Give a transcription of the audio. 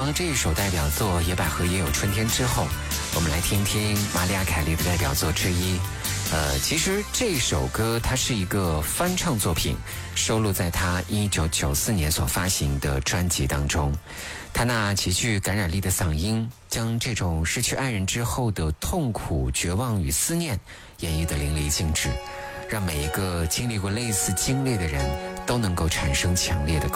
了这一首代表作《野百合也有春天》之后，我们来听听玛丽亚·凯莉的代表作之一。其实这首歌它是一个翻唱作品，收录在她1994年所发行的专辑当中。她那极具感染力的嗓音，将这种失去爱人之后的痛苦、绝望与思念演绎得淋漓尽致，让每一个经历过类似经历的人都能够产生强烈的共鸣。